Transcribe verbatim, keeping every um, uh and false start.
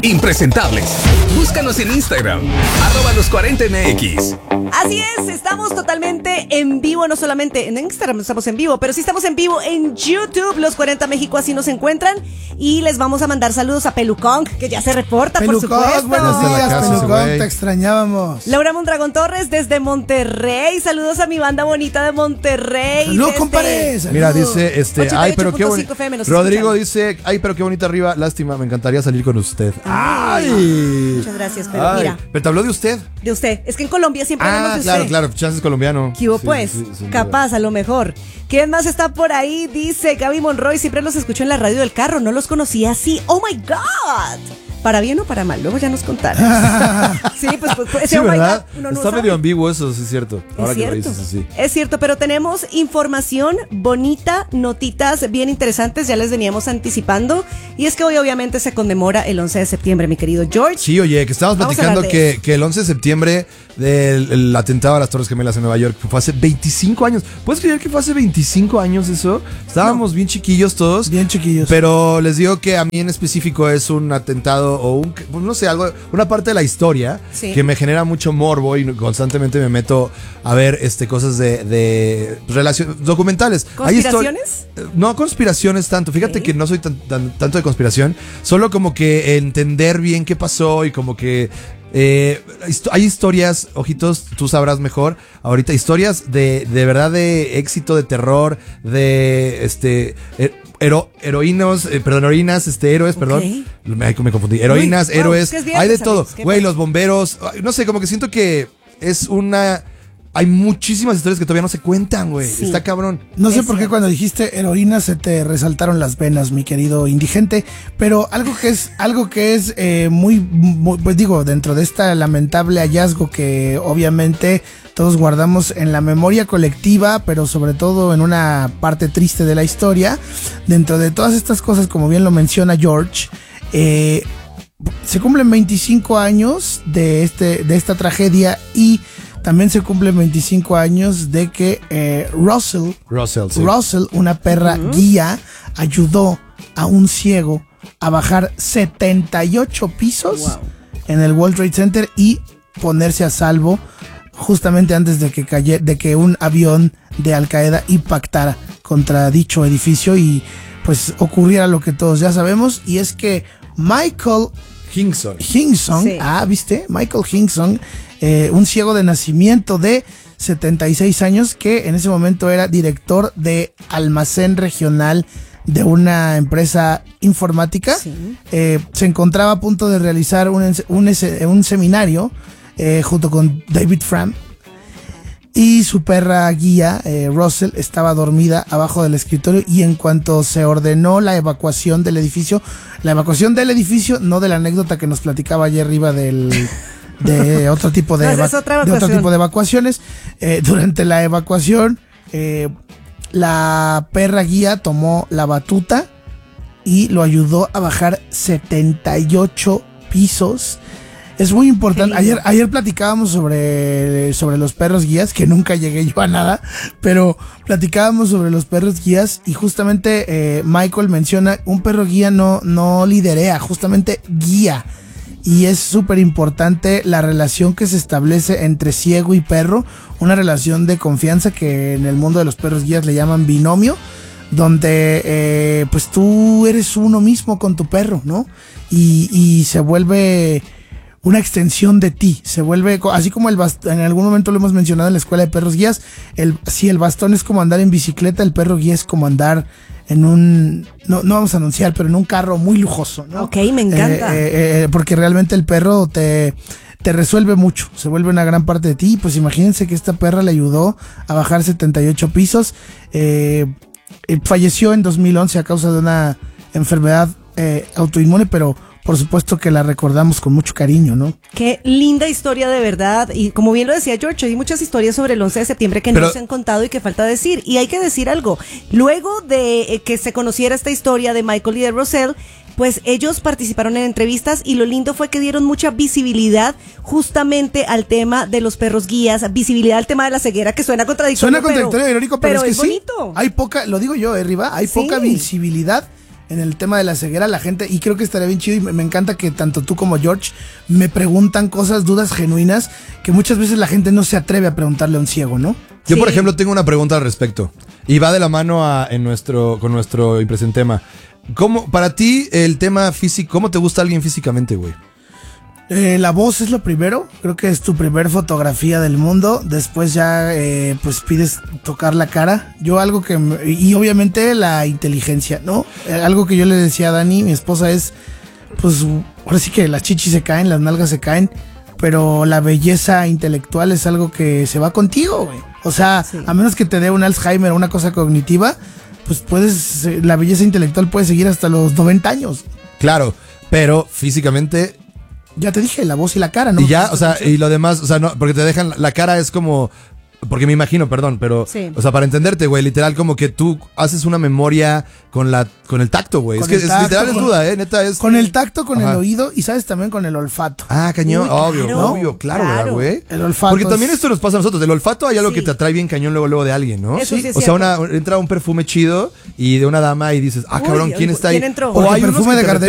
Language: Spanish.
impresentables. Búscanos en Instagram, arroba los cuarenta M X. Así es, estamos totalmente en vivo, no solamente en Instagram estamos en vivo, pero sí estamos en vivo en YouTube, Los cuarenta México, así nos encuentran. Y les vamos a mandar saludos a Pelucón, que ya se reporta, Pelucón, por supuesto. buenos días, casa, Pelucón, güey. te extrañábamos. Laura Mondragón Torres desde Monterrey, saludos a mi banda bonita de Monterrey. No desde... compares. Mira, dice, este, ay, pero qué bonito. F M, nos Rodrigo escuchan. dice, ay, pero qué bonita arriba, lástima, me encantaría salir con usted. Ay. Ay. Muchas gracias, pero Ay, mira. pero te habló de usted. De usted, es que en Colombia siempre hablamos Ah, de claro, usted. claro, chances colombiano. ¿Qué hubo, Sí, pues? sí, sin Capaz, duda. a lo mejor. ¿Quién más está por ahí? Dice Gaby Monroy, siempre los escucho en la radio del carro, no los conocía así. ¡Oh, my God! ¿Para bien o para mal? Luego ya nos contaron. Sí, pues, pues, pues ese Sí, oh my ¿verdad? God, uno no Está sabe. medio ambiguo eso, sí es cierto. Ahora Es que lo cierto, dices así. es cierto, pero tenemos información bonita, notitas bien interesantes, ya les veníamos anticipando. Y es que hoy obviamente se conmemora el once de septiembre, mi querido George. Sí, oye, que estábamos Vamos a platicando hablar de que, eso. que el once de septiembre del el atentado a las Torres Gemelas en Nueva York fue hace veinticinco años. ¿Puedes creer que fue hace veinticinco años eso? Estábamos bien chiquillos todos. Bien chiquillos. Pero les digo que a mí en específico es un atentado o un, pues no sé, algo, una parte de la historia Sí. que me genera mucho morbo y constantemente me meto a ver este cosas de, de relación, documentales. Hay histo- ¿Conspiraciones? eh, No conspiraciones tanto, fíjate Ok. que no soy tan, tan- tanto de conspiración, solo como que entender bien qué pasó y como que eh, histo- hay historias, ojitos, tú sabrás mejor, ahorita historias de, de verdad de éxito, de terror, de este her- hero- heroínos, eh, perdón, heroínas, este, héroes, perdón, me, me confundí, heroínas, Uy, wow, héroes, es que es viernes, hay de todo, amigos, qué güey, padre. los bomberos, ay, no sé, como que siento que es una... Hay muchísimas historias que todavía no se cuentan, güey. Sí. Está cabrón. No sé Es por qué cierto. cuando dijiste heroína se te resaltaron las venas, mi querido indigente, pero algo que es algo que es eh, muy, muy, pues digo, dentro de este lamentable hallazgo que obviamente todos guardamos en la memoria colectiva, pero sobre todo en una parte triste de la historia, dentro de todas estas cosas, como bien lo menciona George, eh, se cumplen veinticinco años de este de esta tragedia y también se cumplen veinticinco años de que eh, Russell, Russell, sí. Russell, una perra guía, ayudó a un ciego a bajar setenta y ocho pisos Wow. en el World Trade Center y ponerse a salvo justamente antes de que caye, de que un avión de Al Qaeda impactara contra dicho edificio y pues ocurriera lo que todos ya sabemos, y es que Michael Hinkson. Hinkson, Sí. ah, ¿viste? Michael Hinkson, eh, un ciego de nacimiento de setenta y seis años que en ese momento era director de almacén regional de una empresa informática. Sí. Eh, se encontraba a punto de realizar un, ens- un, ese- un seminario eh, junto con David Fram. Y su perra guía, eh, Russell, estaba dormida abajo del escritorio y en cuanto se ordenó la evacuación del edificio, la evacuación del edificio, no de la anécdota que nos platicaba ayer arriba del, de otro tipo de, No, esa eva- es otra de otro evacuación. tipo de evacuaciones, eh, durante la evacuación, eh, la perra guía tomó la batuta y lo ayudó a bajar setenta y ocho pisos. Es muy importante. Qué lindo. Ayer, ayer platicábamos sobre, sobre los perros guías, que nunca llegué yo a nada, pero platicábamos sobre los perros guías y justamente eh, Michael menciona, un perro guía no, no liderea, justamente guía. Y es súper importante la relación que se establece entre ciego y perro, una relación de confianza que en el mundo de los perros guías le llaman binomio, donde eh, pues tú eres uno mismo con tu perro, ¿no? Y, y se vuelve una extensión de ti, se vuelve, co- así como el bastón, en algún momento lo hemos mencionado en la escuela de perros guías, el, si el bastón es como andar en bicicleta, el perro guía es como andar en un, no, no vamos a anunciar, pero en un carro muy lujoso, ¿no? Ok, me encanta. Eh, eh, eh, porque realmente el perro te, te resuelve mucho, se vuelve una gran parte de ti. Pues imagínense que esta perra le ayudó a bajar setenta y ocho pisos. Eh, eh, falleció en dos mil once a causa de una enfermedad eh, autoinmune, pero por supuesto que la recordamos con mucho cariño, ¿no? Qué linda historia de verdad. Y como bien lo decía George, hay muchas historias sobre el once de septiembre que Pero- no se han contado y que falta decir. Y hay que decir algo. Luego de eh, que se conociera esta historia de Michael y de Russell, pues ellos participaron en entrevistas y lo lindo fue que dieron mucha visibilidad justamente al tema de los perros guías, visibilidad al tema de la ceguera, que suena contradictorio. Suena contradictorio, pero, irónico, pero, es que sí. bonito. Hay poca, lo digo yo, arriba, hay Sí. poca visibilidad en el tema de la ceguera, la gente, y creo que estaría bien chido, y me, me encanta que tanto tú como George me preguntan cosas, dudas genuinas, que muchas veces la gente no se atreve a preguntarle a un ciego, ¿no? Yo, Sí. por ejemplo, tengo una pregunta al respecto. Y va de la mano a, en nuestro, con nuestro impresente tema. ¿Cómo, para ti, el tema físico, cómo te gusta alguien físicamente, güey? Eh, la voz es lo primero, creo que es tu primer fotografía del mundo, después ya eh, pues pides tocar la cara, yo algo que, me- y obviamente la inteligencia, ¿no? Eh, algo que yo le decía a Dani, mi esposa, es, pues ahora sí que las chichis se caen, las nalgas se caen, pero la belleza intelectual es algo que se va contigo, güey. O sea, Sí. a menos que te dé un Alzheimer o una cosa cognitiva, pues puedes, eh, la belleza intelectual puede seguir hasta los noventa años. Claro, pero físicamente... Ya te dije, la voz y la cara, ¿no? Y ya, o sea, y lo demás, o sea, no, porque te dejan, la cara es como, porque me imagino, perdón, pero, Sí. o sea, para entenderte, güey, literal, como que tú haces una memoria con la, con el tacto, güey. Es Con que el es, tacto, literal es con- duda, eh, neta es. Con el tacto, con Ajá. el oído y sabes también con el olfato. Ah, cañón, Uy, obvio, claro, obvio, claro, ¿verdad, claro. güey? El olfato Porque también es- esto nos pasa a nosotros, el olfato hay algo Sí. que te atrae bien cañón luego, luego de alguien, ¿no? Eso sí es O sea, cierto. una, entra un perfume chido y de una dama y dices, ah, Uy, cabrón, ¿quién uy, está ahí? ¿quién entró? O Porque hay unos perfume que de te gardenia